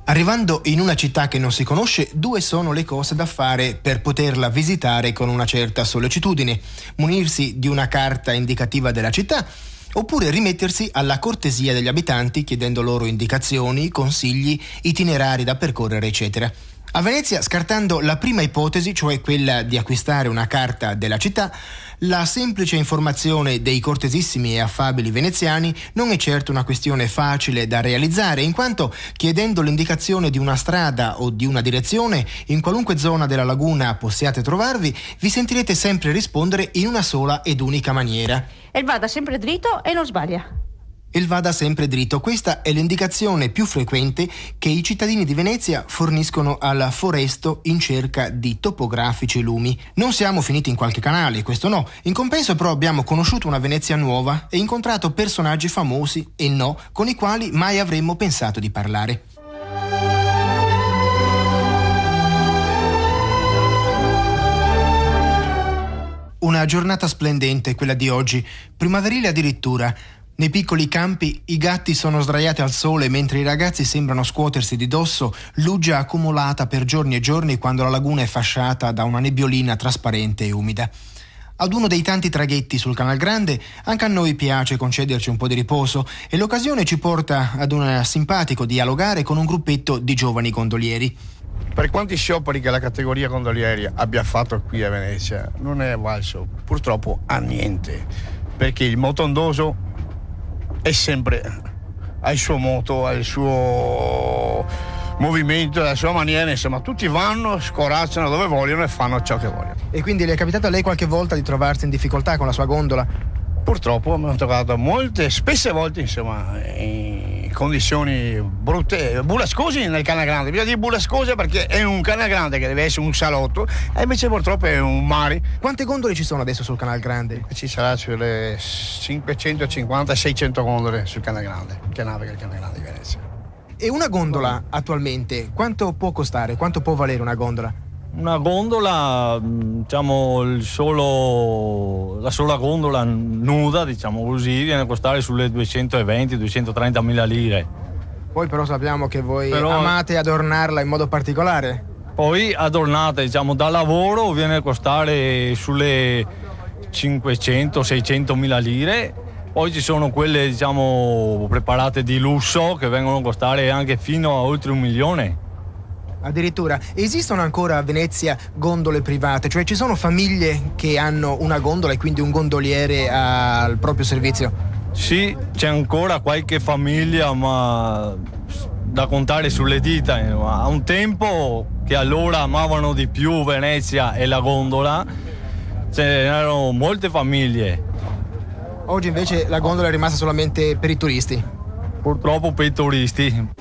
Arrivando in una città che non si conosce, due sono le cose da fare per poterla visitare con una certa sollecitudine: munirsi di una carta indicativa della città oppure rimettersi alla cortesia degli abitanti chiedendo loro indicazioni, consigli, itinerari da percorrere, eccetera. A Venezia, scartando la prima ipotesi, cioè quella di acquistare una carta della città, la semplice informazione dei cortesissimi e affabili veneziani non è certo una questione facile da realizzare, in quanto chiedendo l'indicazione di una strada o di una direzione in qualunque zona della laguna possiate trovarvi, vi sentirete sempre rispondere in una sola ed unica maniera. E vada sempre dritto e non sbaglia. Il vada sempre dritto. Questa è l'indicazione più frequente che i cittadini di Venezia forniscono al Foresto in cerca di topografici lumi. Non siamo finiti in qualche canale, questo no. In compenso però abbiamo conosciuto una Venezia nuova e incontrato personaggi famosi e no, con i quali mai avremmo pensato di parlare. Una giornata splendente, quella di oggi, primaverile addirittura. Nei piccoli campi i gatti sono sdraiati al sole mentre i ragazzi sembrano scuotersi di dosso l'uggia accumulata per giorni e giorni quando la laguna è fasciata da una nebbiolina trasparente e umida. Ad uno dei tanti traghetti sul Canal Grande anche a noi piace concederci un po' di riposo e l'occasione ci porta ad un simpatico dialogare con un gruppetto di giovani gondolieri. Per quanti scioperi che la categoria gondolieri abbia fatto qui a Venezia, non è valso purtroppo a niente, perché il motondoso è sempre al suo moto, al suo movimento, alla sua maniera, insomma tutti vanno, scorazzano dove vogliono e fanno ciò che vogliono. E quindi le è capitato a lei qualche volta di trovarsi in difficoltà con la sua gondola? Purtroppo mi hanno trovato spesse volte insomma in condizioni brutte, burrascosi nel Canal Grande. Bisogna dire burrascose perché è un Canal Grande che deve essere un salotto e invece purtroppo è un mare. Quante gondole ci sono adesso sul Canal Grande? Ci sarà sulle 550-600 gondole sul Canal Grande, che navega il Canal Grande di Venezia. E una gondola attualmente quanto può costare? Quanto può valere una gondola? Una gondola, diciamo, la sola gondola nuda, diciamo così, viene a costare sulle 220-230 mila lire. Poi però sappiamo che voi amate adornarla in modo particolare. Poi adornata, diciamo, da lavoro viene a costare sulle 500-600 mila lire. Poi ci sono quelle, diciamo, preparate di lusso che vengono a costare anche fino a oltre 1 milione. Addirittura. Esistono ancora a Venezia gondole private? Cioè ci sono famiglie che hanno una gondola e quindi un gondoliere al proprio servizio? Sì, c'è ancora qualche famiglia, ma da contare sulle dita. A un tempo che allora amavano di più Venezia e la gondola, c'erano molte famiglie. Oggi invece la gondola è rimasta solamente per i turisti? Purtroppo per i turisti.